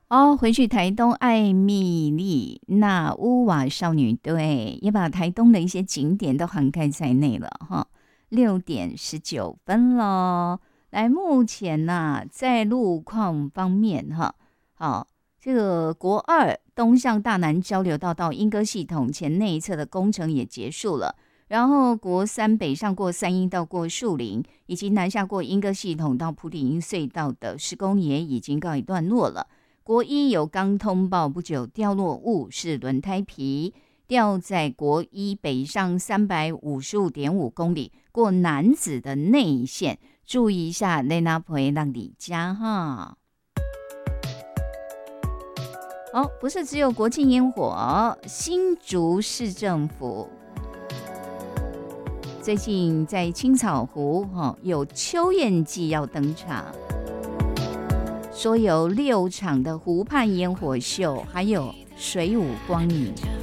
哦，回去台东艾蜜莉那乌瓦少女队也把台东的一些景点都涵盖在内了哈。6:19咯，来，目前在路况方面哈，好，这个国二东向大南交流道到莺歌系统前内侧的工程也结束了。然后国三北上过三鶯到过树林，以及南下过莺歌系统到埔里营隧道的施工也已经告一段落了。国一有刚通报不久掉落物是轮胎皮，掉在国一北上355.5公里，过楠梓的内线，注意一下雷纳培让你家哈。哦，不是只有国庆烟火，新竹市政府最近在青草湖有秋焰季要登场。说有6场的湖畔烟火秀，还有水舞光影。